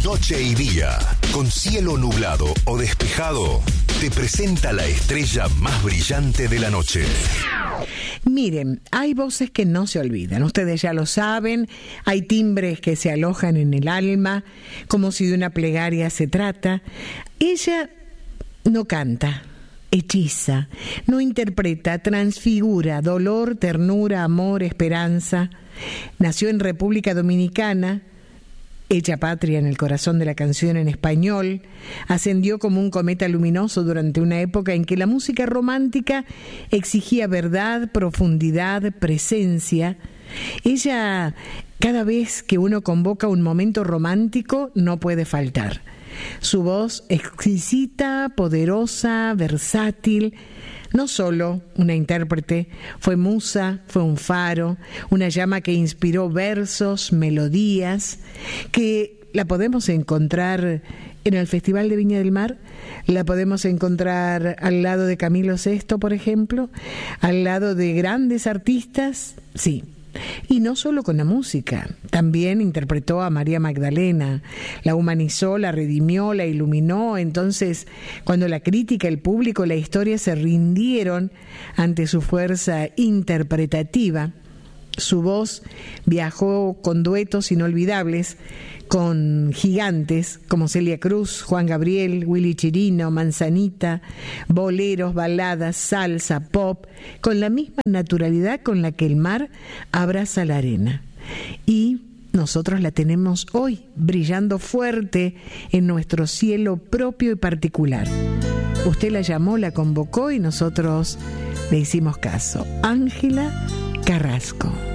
Noche y día, con cielo nublado o despejado, te presenta la estrella más brillante de la noche. Miren, hay voces que no se olvidan, ustedes ya lo saben, hay timbres que se alojan en el alma, como si de una plegaria se trata. Ella no canta, hechiza, no interpreta, transfigura dolor, ternura, amor, esperanza. Nació en República Dominicana, hecha patria en el corazón de la canción en español, ascendió como un cometa luminoso durante una época en que la música romántica exigía verdad, profundidad, presencia. Ella, cada vez que uno convoca un momento romántico, no puede faltar. Su voz exquisita, poderosa, versátil. No solo una intérprete, fue musa, fue un faro, una llama que inspiró versos, melodías, que la podemos encontrar en el Festival de Viña del Mar, la podemos encontrar al lado de Camilo Sesto, por ejemplo, al lado de grandes artistas, sí. Y no solo con la música, también interpretó a María Magdalena, la humanizó, la redimió, la iluminó. Entonces, cuando la crítica, el público, la historia se rindieron ante su fuerza interpretativa, su voz viajó con duetos inolvidables con gigantes como Celia Cruz, Juan Gabriel, Willy Chirino, Manzanita, boleros, baladas, salsa, pop, con la misma naturalidad con la que el mar abraza la arena. Y nosotros la tenemos hoy, brillando fuerte en nuestro cielo propio y particular. Usted la llamó, la convocó y nosotros le hicimos caso. Ángela Carrasco.